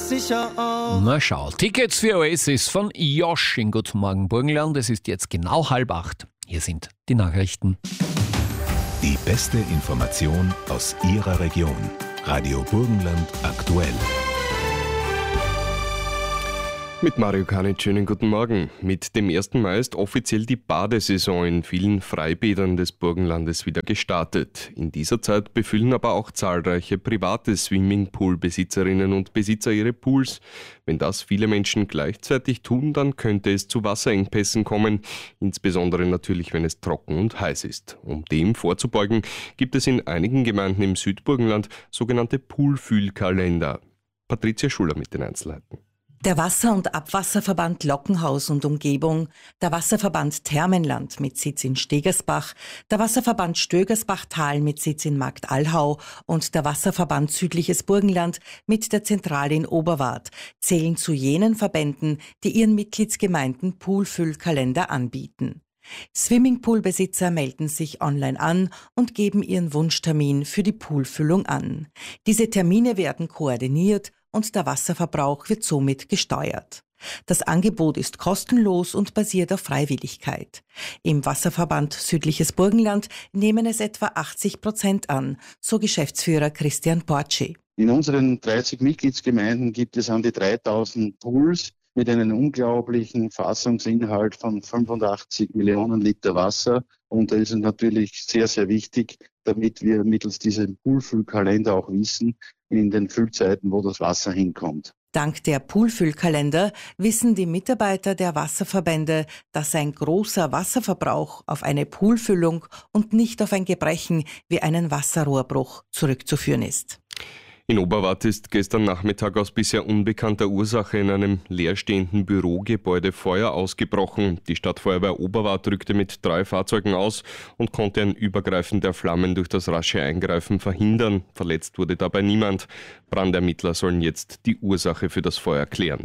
sicher auch. Na schau, Tickets für Oasis von Josh in Guten Morgen Burgenland. Es ist jetzt genau 7:30. Hier sind die Nachrichten. Die beste Information aus Ihrer Region. Radio Burgenland aktuell. Mit Mario Kanic, schönen guten Morgen. Mit dem 1. Mai ist offiziell die Badesaison in vielen Freibädern des Burgenlandes wieder gestartet. In dieser Zeit befüllen aber auch zahlreiche private Swimmingpool-Besitzerinnen und Besitzer ihre Pools. Wenn das viele Menschen gleichzeitig tun, dann könnte es zu Wasserengpässen kommen, insbesondere natürlich, wenn es trocken und heiß ist. Um dem vorzubeugen, gibt es in einigen Gemeinden im Südburgenland sogenannte Poolfühlkalender. Patricia Schuller mit den Einzelheiten. Der Wasser- und Abwasserverband Lockenhaus und Umgebung, der Wasserverband Thermenland mit Sitz in Stegersbach, der Wasserverband Stögersbachtal mit Sitz in Marktallhau und der Wasserverband Südliches Burgenland mit der Zentrale in Oberwart zählen zu jenen Verbänden, die ihren Mitgliedsgemeinden Poolfüllkalender anbieten. Swimmingpool-Besitzer melden sich online an und geben ihren Wunschtermin für die Poolfüllung an. Diese Termine werden koordiniert und der Wasserverbrauch wird somit gesteuert. Das Angebot ist kostenlos und basiert auf Freiwilligkeit. Im Wasserverband Südliches Burgenland nehmen es etwa 80% an, so Geschäftsführer Christian Porci. In unseren 30 Mitgliedsgemeinden gibt es an die 3000 Pools mit einem unglaublichen Fassungsinhalt von 85 Millionen Liter Wasser. Und das ist natürlich sehr, sehr wichtig, damit wir mittels diesem Poolfüllkalender auch wissen, in den Füllzeiten, wo das Wasser hinkommt. Dank der Poolfüllkalender wissen die Mitarbeiter der Wasserverbände, dass ein großer Wasserverbrauch auf eine Poolfüllung und nicht auf ein Gebrechen wie einen Wasserrohrbruch zurückzuführen ist. In Oberwart ist gestern Nachmittag aus bisher unbekannter Ursache in einem leerstehenden Bürogebäude Feuer ausgebrochen. Die Stadtfeuerwehr Oberwart rückte mit 3 Fahrzeugen aus und konnte ein Übergreifen der Flammen durch das rasche Eingreifen verhindern. Verletzt wurde dabei niemand. Brandermittler sollen jetzt die Ursache für das Feuer klären.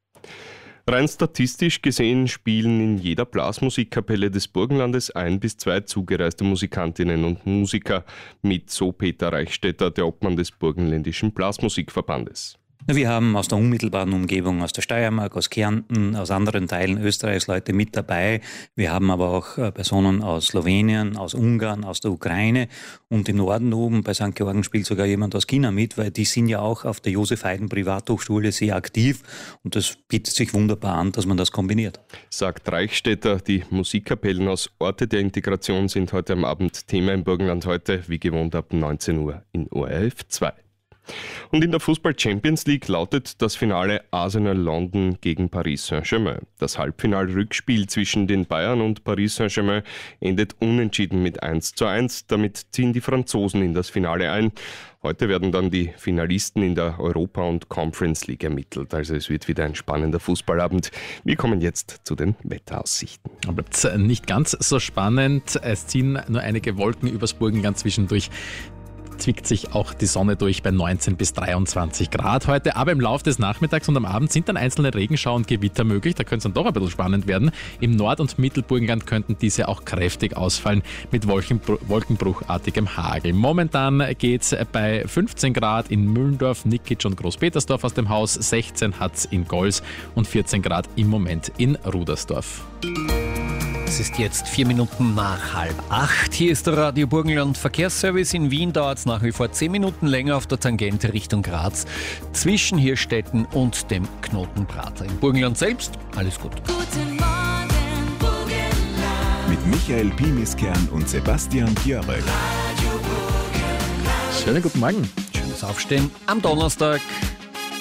Rein statistisch gesehen spielen in jeder Blasmusikkapelle des Burgenlandes 1 bis 2 zugereiste Musikantinnen und Musiker mit, so Peter Reichstetter, der Obmann des Burgenländischen Blasmusikverbandes. Wir haben aus der unmittelbaren Umgebung, aus der Steiermark, aus Kärnten, aus anderen Teilen Österreichs Leute mit dabei. Wir haben aber auch Personen aus Slowenien, aus Ungarn, aus der Ukraine und im Norden oben bei St. Georgen spielt sogar jemand aus China mit, weil die sind ja auch auf der Josef-Haydn-Privathochschule sehr aktiv und das bietet sich wunderbar an, dass man das kombiniert. Sagt Reichstetter, die Musikkapellen aus Orte der Integration sind heute am Abend Thema im Burgenland heute, wie gewohnt ab 19 Uhr in ORF 2. Und in der Fußball-Champions League lautet das Finale Arsenal London gegen Paris Saint-Germain. Das Halbfinal-Rückspiel zwischen den Bayern und Paris Saint-Germain endet unentschieden mit 1:1. Damit ziehen die Franzosen in das Finale ein. Heute werden dann die Finalisten in der Europa- und Conference League ermittelt. Also es wird wieder ein spannender Fußballabend. Wir kommen jetzt zu den Wetteraussichten. Aber nicht ganz so spannend. Es ziehen nur einige Wolken übers Burgenland zwischendurch. Zwickt sich auch die Sonne durch bei 19 bis 23 Grad heute. Aber im Laufe des Nachmittags und am Abend sind dann einzelne Regenschauer und Gewitter möglich. Da könnte es dann doch ein bisschen spannend werden. Im Nord- und Mittelburgenland könnten diese auch kräftig ausfallen mit wolkenbruchartigem Hagel. Momentan geht es bei 15 Grad in Müllendorf, Nickitsch und Großpetersdorf aus dem Haus. 16 hat es in Gols und 14 Grad im Moment in Rudersdorf. Es ist jetzt 4 Minuten nach 7:30. Hier ist der Radio Burgenland Verkehrsservice. In Wien dauert es nach wie vor 10 Minuten länger auf der Tangente Richtung Graz zwischen Hirstetten und dem Knotenprater. Im Burgenland selbst alles gut. Guten Morgen, Burgenland. Mit Michael Pimiskern und Sebastian Kjörek. Schönen guten Morgen. Schönes Aufstehen am Donnerstag.